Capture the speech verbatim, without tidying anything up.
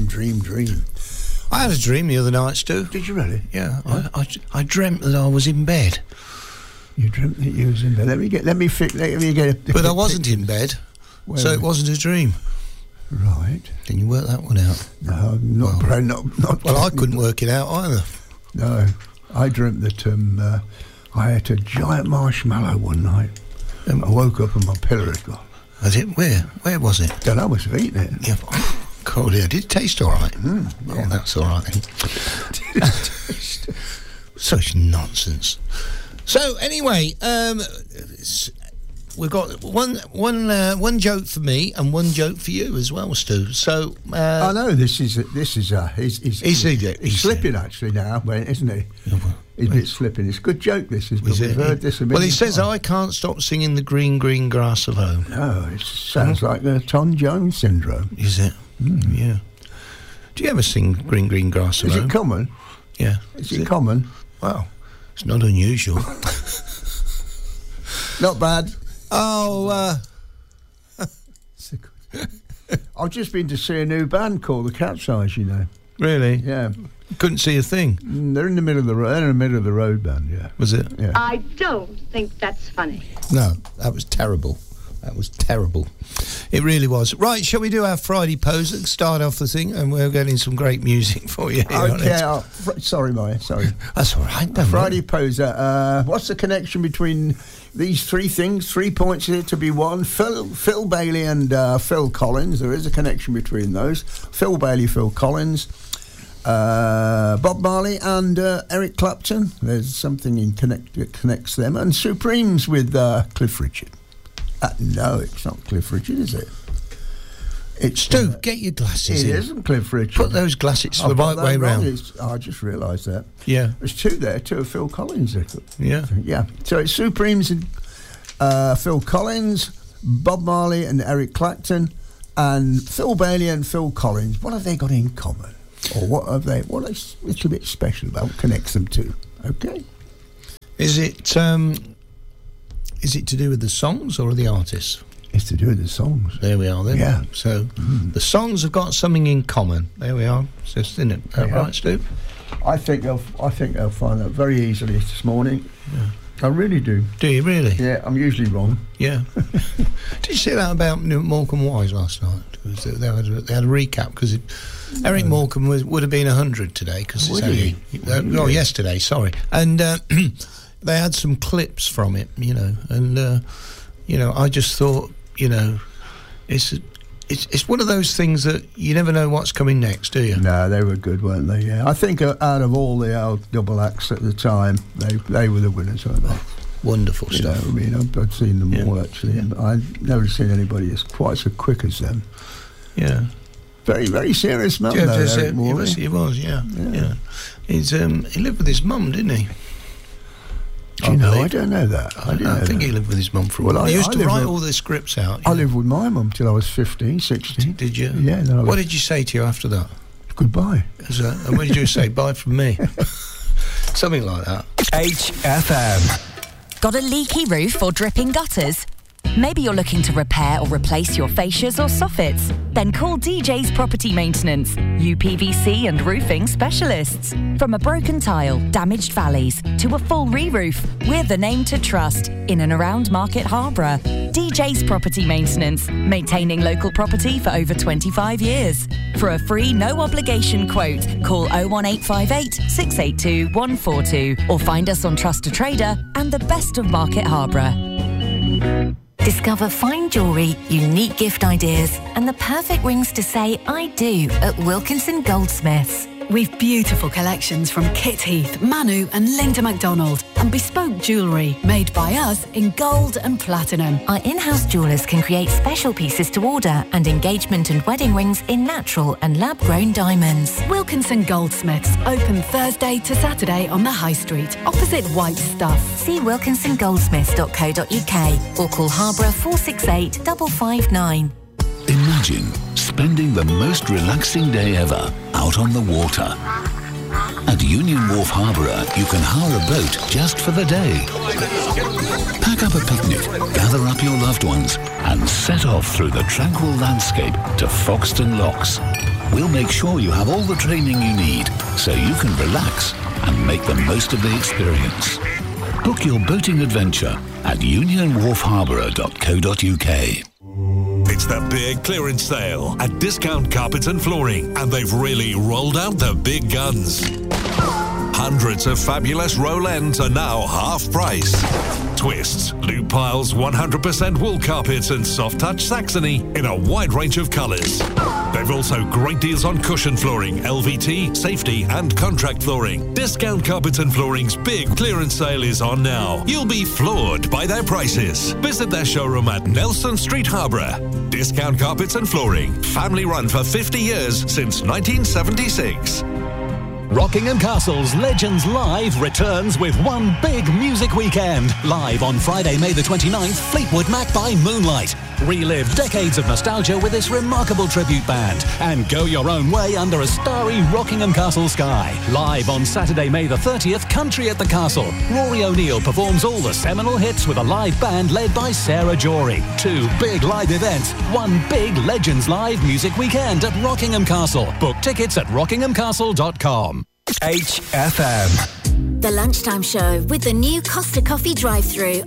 dream, dream. I had a dream the other night, Stu. Did you really? Yeah, yeah. I, I, I dreamt that I was in bed. You dreamt that you was in bed. Let me get. Let me fix. Let me get. A, but I wasn't in bed, Where so it wasn't a dream. Right. Can you work that one out? No, not. Well, not, not well I couldn't work it out either. No, I dreamt that um, uh, I ate a giant marshmallow one night. Um, I woke up and my pillow had gone. Was it? Where? Where was it? Don't know. I must have eaten it. Yeah. Cool. Yeah. Did it taste all right? Mm, yeah. Oh, that's all right then. Did it taste? Such nonsense. So anyway, um, we've got one one uh, one joke for me and one joke for you as well, Stu. So uh, I know this is this is uh, he's he's, he's, he's, he's, he's slipping actually now, isn't he? Yeah, well, he's a bit slipping. It's a good joke. This is. is we've it? heard this a well, he million says, times. "I can't stop singing the green green grass of home." No, it sounds like the Tom Jones syndrome. Is it? Mm. Yeah. Do you ever sing green green grass of is home? Is it common? Yeah. Is, is it, it common? Well, it's not unusual. Not bad. Oh, uh... I've just been to see a new band called The Capsize, you know. Really? Yeah. Couldn't see a thing? Mm, they're in the middle of the road. They're in the middle of the road band, yeah. Was it? Yeah. I don't think that's funny. No, that was terrible. That was terrible. It really was. Right, shall we do our Friday pose and start off the thing? And we're getting some great music for you here. Okay, oh, fr- sorry, Maya, sorry. That's all right. Don't Friday worry. poser. Uh, what's the connection between these three things? Three points here to be won. Phil, Phil Bailey and uh, Phil Collins. There is a connection between those. Phil Bailey, Phil Collins. Uh, Bob Marley and uh, Eric Clapton. There's something in connect that connects them. And Supremes with uh, Cliff Richard. Uh, no, it's not Cliff Richard, is it? It's Stu, uh, get your glasses it in. It isn't Cliff Richard. Put those glasses the right way round. Oh, I just realised that. Yeah. There's two there, two of Phil Collins. Yeah. Yeah. So it's Supremes and uh, Phil Collins, Bob Marley and Eric Clapton, and Phil Bailey and Phil Collins. What have they got in common? Or what have they, what is a little bit special about, connects them to? Okay. Is it, um... Is it to do with the songs or the artists? It's to do with the songs. There we are then. Yeah. So mm. the songs have got something in common. There we are. It's just, isn't it? Yeah. Right, Stu? I think they'll. I think they'll find that very easily this morning. Yeah. I really do. Do you really? Yeah. I'm usually wrong. Yeah. Did you say that about Morecambe Wise last night? They had a, they had a recap because Eric no. Morecambe was, would have been a hundred today because it's only uh, oh yesterday. Sorry, and. Uh, They had some clips from it, you know, and uh, you know, I just thought, you know, it's it's it's one of those things that you never know what's coming next, do you? No, they were good, weren't they? Yeah, I think uh, out of all the old double acts at the time, they they were the winners, weren't they? Wonderful you stuff. Know, I mean, I've, I've seen them yeah. all actually, and I've never seen anybody as quite so quick as them. Yeah. Very, very serious man, yeah, though, Eric Eric he, was, he was, yeah, yeah. yeah. He's um, he lived with his mum, didn't he? Do you know? I don't know that. I, I, didn't I know think that. he lived with his mum for a well, while. I, he used I to write with, all the scripts out. I know? lived with my mum till I was fifteen, sixteen. Did you? Yeah. Then I what did you say to you after that? Goodbye. Is that, and what did you say? Bye from me. Something like that. H F M. Got a leaky roof or dripping gutters? Maybe you're looking to repair or replace your fascias or soffits? Then call D J's Property Maintenance, U P V C and roofing specialists. From a broken tile, damaged valleys, to a full re-roof, we're the name to trust in and around Market Harborough. D J's Property Maintenance, maintaining local property for over twenty-five years. For a free, no-obligation quote, call oh one eight five eight, six eight two, one four two or find us on Trust a Trader and the best of Market Harborough. Discover fine jewellery, unique gift ideas and the perfect rings to say I do at Wilkinson Goldsmiths. We've beautiful collections from Kit Heath, Manu and Linda MacDonald and bespoke jewellery made by us in gold and platinum. Our in-house jewellers can create special pieces to order and engagement and wedding rings in natural and lab-grown diamonds. Wilkinson Goldsmiths, open Thursday to Saturday on the High Street, opposite White Stuff. See wilkinson goldsmiths dot co dot uk or call Harborough four six eight, five five nine. Imagine spending the most relaxing day ever out on the water. At Union Wharf Harborough, you can hire a boat just for the day. Pack up a picnic, gather up your loved ones, and set off through the tranquil landscape to Foxton Locks. we'll make sure you have all the training you need so you can relax and make the most of the experience. Book your boating adventure at union wharf harbourer dot co dot uk. It's the big clearance sale at Discount Carpets and Flooring, and they've really rolled out the big guns. Hundreds of fabulous roll ends are now half price. Twists, loop piles, one hundred percent wool carpets and soft touch Saxony in a wide range of colours. They've also great deals on cushion flooring, L V T, safety and contract flooring. Discount Carpets and Flooring's big clearance sale is on now. You'll be floored by their prices. Visit their showroom at Nelson Street, Harborough. Discount Carpets and Flooring, family run for fifty years since nineteen seventy-six. Rockingham Castle's Legends Live returns with one big music weekend. Live on Friday, May the twenty-ninth, Fleetwood Mac by Moonlight. Relive decades of nostalgia with this remarkable tribute band and go your own way under a starry Rockingham Castle sky. Live on Saturday, May the thirtieth, Country at the Castle. Rory O'Neill performs all the seminal hits with a live band led by Sarah Jory. Two big live events, one big Legends Live music weekend at Rockingham Castle. Book tickets at rockingham castle dot com. H F M. The Lunchtime Show with the new Costa Coffee drive-thru